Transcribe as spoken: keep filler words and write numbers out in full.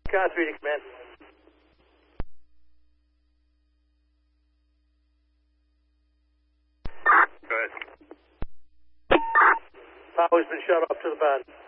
Car three to command. Go ahead. Power's been shut off to the band.